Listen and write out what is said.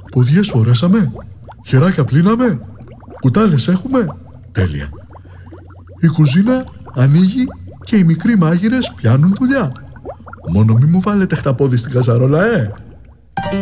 Ποδιές φορέσαμε. Χεράκια πλύναμε. Κουτάλες έχουμε. Τέλεια. Η κουζίνα ανοίγει και οι μικροί μάγειρες πιάνουν δουλειά. Μόνο μη μου βάλετε χταπόδι στην καζαρόλα,